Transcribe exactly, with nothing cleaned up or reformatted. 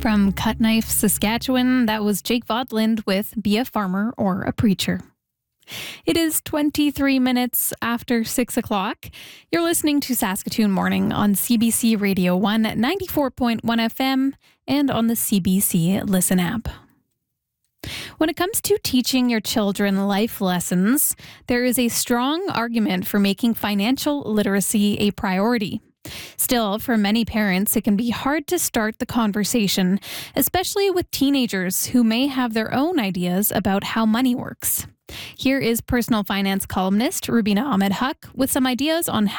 From Cutknife, Saskatchewan, that was Jake Vodland with Be a Farmer or a Preacher. It is twenty-three minutes after six o'clock. You're listening to Saskatoon Morning on C B C Radio one, ninety-four point one F M, and on the C B C Listen app. When it comes to teaching your children life lessons, there is a strong argument for making financial literacy a priority. Still, for many parents, it can be hard to start the conversation, especially with teenagers who may have their own ideas about how money works. Here is personal finance columnist Rubina Ahmed Huq with some ideas on